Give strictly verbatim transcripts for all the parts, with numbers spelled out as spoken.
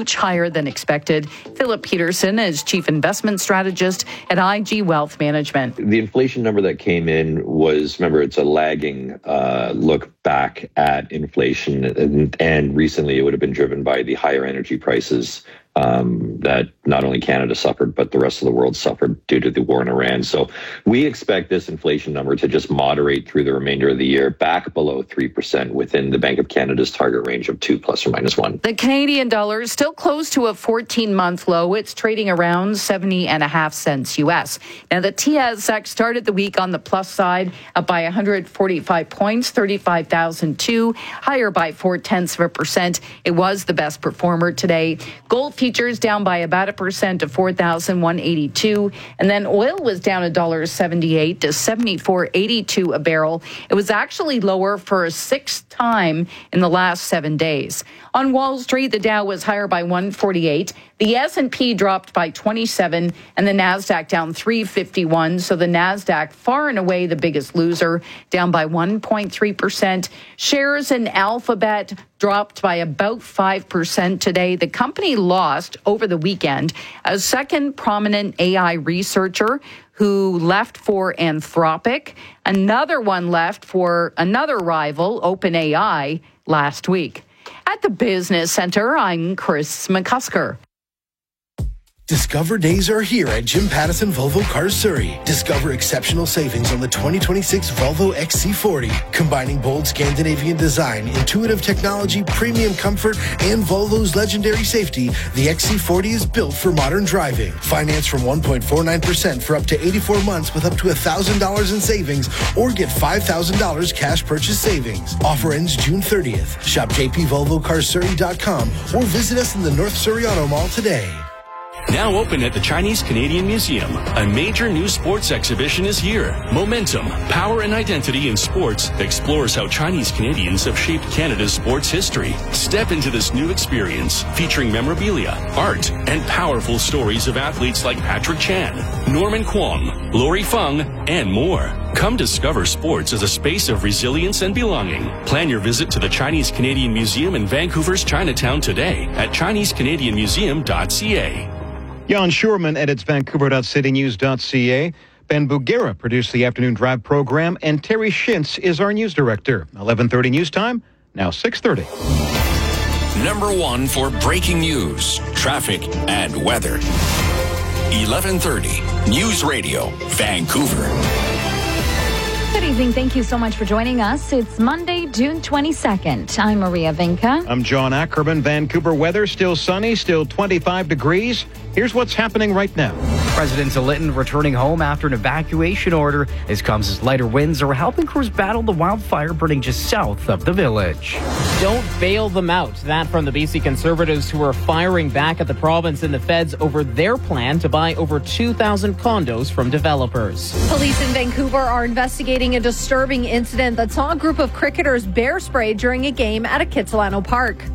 much higher than expected. Philip Peterson is Chief Investment Strategist at I G Wealth Management. The inflation number that came in was, remember, it's a lagging uh, look back at inflation, and, and recently it would have been driven by the higher energy prices um, that not only Canada suffered, but the rest of the world suffered due to the war in Iran. So we expect this inflation number to just moderate through the remainder of the year, back below three percent within the Bank of Canada's target range of two plus or minus one. The Canadian dollar is still close to a fourteen-month low. It's trading around seventy and a half cents U S. Now, the T S X started the week on the plus side, up by one hundred forty-five points, thirty-five thousand two, higher by four tenths of a percent. It was the best performer today. Gold futures down by about a percent to four thousand one hundred eighty-two, and then oil was down one dollar seventy-eight to seventy-four eighty-two a barrel. It was actually lower for a sixth time in the last seven days. On Wall Street, the Dow was higher by one forty-eight. The S and P dropped by twenty-seven, and the Nasdaq down three fifty-one. So the Nasdaq far and away the biggest loser, down by one point three percent. Shares in Alphabet dropped by about five percent today. The company lost over the weekend a second prominent A I researcher who left for Anthropic. Another one left for another rival, OpenAI, last week. At the Business Center, I'm Chris McCusker. Discover days are here at Jim Pattison Volvo Cars Surrey. Discover exceptional savings on the twenty twenty-six Volvo X C forty, combining bold Scandinavian design, intuitive technology, premium comfort, and Volvo's legendary safety. The X C forty is built for modern driving. Finance from one point four nine percent for up to eighty-four months with up to one thousand dollars in savings, or get five thousand dollars cash purchase savings. Offer ends June thirtieth. Shop j p volvo cars surrey dot com or visit us in the North Surrey Auto Mall today. Now open at the Chinese Canadian Museum, a major new sports exhibition is here. Momentum, Power and Identity in Sports explores how Chinese Canadians have shaped Canada's sports history. Step into this new experience featuring memorabilia, art, and powerful stories of athletes like Patrick Chan, Norman Kwong, Lori Fung, and more. Come discover sports as a space of resilience and belonging. Plan your visit to the Chinese Canadian Museum in Vancouver's Chinatown today at chinese canadian museum dot c a. Jan Schurman edits vancouver dot city news dot c a. Ben Bugera produced the Afternoon Drive program, and Terry Shintz is our news director. eleven thirty news time, now six thirty. Number one for breaking news, traffic, and weather. eleven thirty News Radio, Vancouver. Good evening. Thank you so much for joining us. It's Monday, June twenty-second. I'm Maria Vinca. I'm John Ackerman. Vancouver weather still sunny, still twenty-five degrees. Here's what's happening right now. President Lytton returning home after an evacuation order. This comes as lighter winds are helping crews battle the wildfire burning just south of the village. Don't bail them out. That from the B C Conservatives, who are firing back at the province and the feds over their plan to buy over two thousand condos from developers. Police in Vancouver are investigating a disturbing incident that saw a group of cricketers bear spray during a game at a Kitsilano park.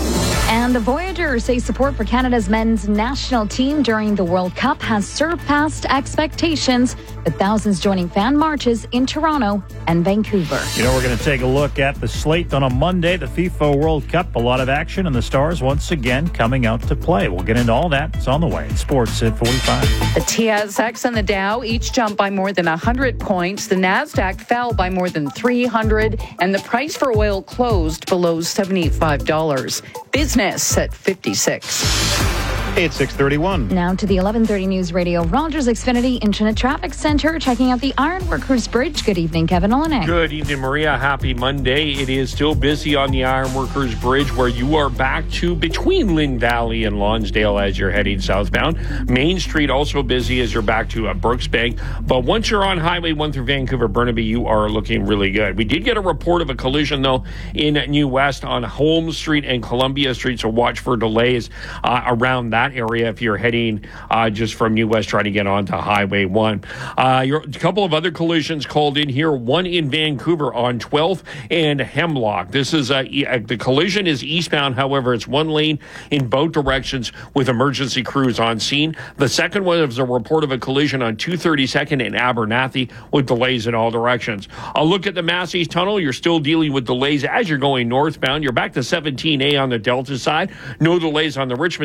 And the Voyageurs say support for Canada's men's national team during the World Cup has surpassed expectations, with thousands joining fan marches in Toronto and Vancouver. You know, we're going to take a look at the slate on a Monday, the FIFA World Cup. A lot of action, and the Stars once again coming out to play. We'll get into all that. It's on the way. It's Sports at forty-five. The T S X and the Dow each jumped by more than one hundred points. The Nasdaq fell by more than three hundred, and the price for oil closed below seventy-five dollars. Business at fifty-six. It's six thirty-one. Now to the eleven thirty News Radio Rogers Xfinity Internet Traffic Center, checking out the Ironworkers Bridge. Good evening, Kevin Olenek. Good evening, Maria. Happy Monday. It is still busy on the Ironworkers Bridge, where you are back to between Lynn Valley and Lonsdale as you're heading southbound. Main Street also busy as you're back to uh, Brooksbank. But once you're on Highway one through Vancouver Burnaby, you are looking really good. We did get a report of a collision, though, in New West on Holmes Street and Columbia Street, so watch for delays uh, around that area if you're heading uh, just from New West trying to get onto Highway one. Uh, your, a couple of other collisions called in here, one in Vancouver on twelfth and Hemlock. This is uh, e- the collision is eastbound, however, it's one lane in both directions with emergency crews on scene. The second one is a report of a collision on two thirty-second and Abernathy with delays in all directions. A look at the Massey's Tunnel. You're still dealing with delays as you're going northbound. You're back to seventeen A on the Delta side. No delays on the Richmond